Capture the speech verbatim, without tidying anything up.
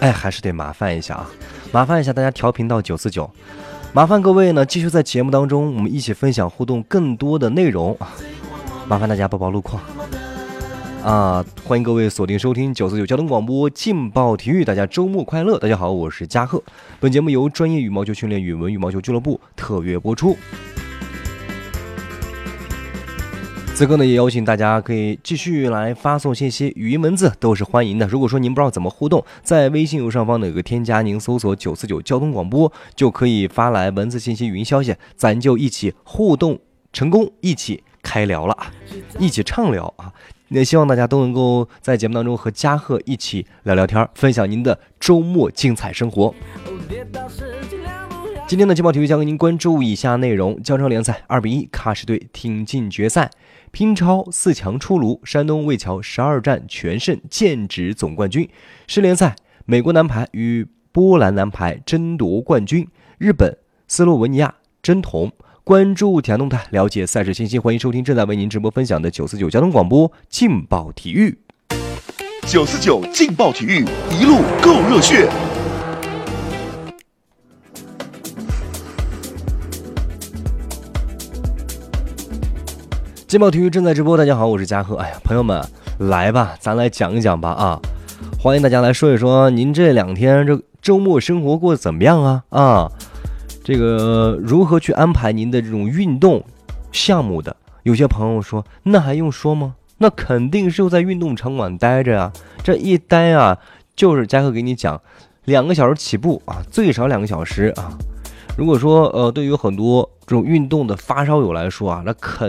哎，还是得麻烦一下啊，麻烦一下大家调频到九四九，麻烦各位呢继续在节目当中我们一起分享互动更多的内容，麻烦大家报报路况啊！欢迎各位锁定收听九四九交通广播劲爆体育，大家周末快乐！大家好，我是嘉贺。本节目由专业羽毛球训练允文羽毛球俱乐部特约播出。此刻呢，也邀请大家可以继续来发送信息，语音文字都是欢迎的。如果说您不知道怎么互动，在微信右上方的有个添加，您搜索九四九交通广播就可以发来文字信息、语音消息，咱就一起互动成功，一起开聊了，一起畅聊啊！也希望大家都能够在节目当中和嘉贺一起聊聊天，分享您的周末精彩生活。今天的劲爆体育将给您关注以下内容：江城联赛二比一，喀什队挺进决赛；乒超四强出炉，山东魏桥十二战全胜，剑指总冠军；世联赛，美国男排与波兰男排争夺冠军，日本、斯洛文尼亚争铜。关注体坛动态，了解赛事信息，欢迎收听正在为您直播分享的九四九交通广播劲爆体育。 九四九劲爆体育，一路够热血。 劲爆体育正在直播，大家好，我是嘉贺。哎呀，朋友们，来吧，咱来讲一讲吧啊！欢迎大家来说一说，您这两天这周末生活过得怎么样啊？啊！这个如何去安排您的这种运动项目的？有些朋友说，那还用说吗？那肯定是在运动场馆待着啊，这一待啊，就是嘉贺给你讲，两个小时起步啊，最少两个小时啊。如果说呃，对于很多这种运动的发烧友来说啊，那肯